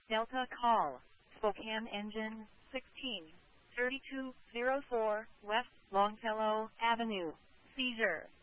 Delta call, Spokane engine 16, 3204 West Longfellow Avenue, seizure.